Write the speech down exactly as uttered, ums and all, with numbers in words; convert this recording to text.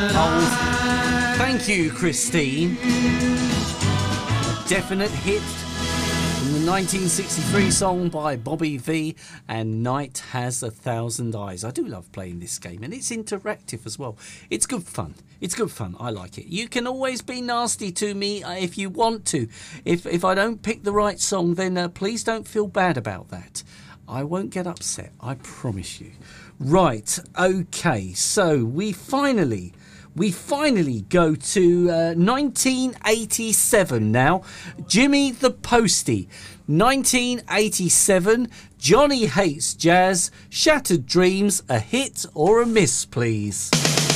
Oh, thank you, Christine. A definite hit from the nineteen sixty-three song by Bobby Vee and Night Has a Thousand Eyes. I do love playing this game, and it's interactive as well. It's good fun. It's good fun. I like it. You can always be nasty to me if you want to. If, if I don't pick the right song, then uh, please don't feel bad about that. I won't get upset. I promise you. Right. Okay. So we finally... We finally go to uh, nineteen eighty-seven now. Jimmy the Postie. nineteen eighty-seven. Johnny Hates Jazz. Shattered Dreams. A hit or a miss, please?